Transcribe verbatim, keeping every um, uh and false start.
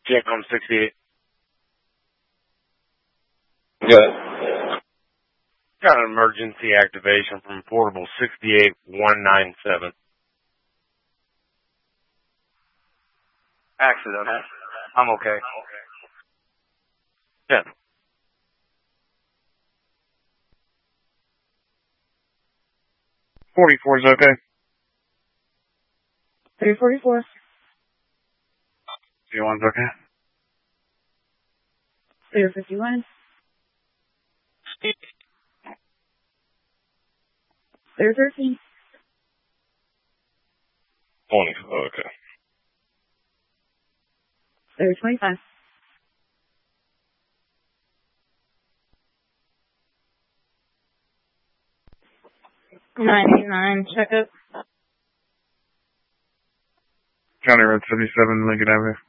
Check on sixty-eight. Good. Got an emergency activation from portable sixty-eight one nine seven. Accident. I'm okay. Yeah. forty-four is okay. three forty-four. C one's okay. three fifty-one. three thirteen. twenty. Okay. three twenty-five. nine eighty-nine, check up. County Road seventy-seven, Lincoln Avenue.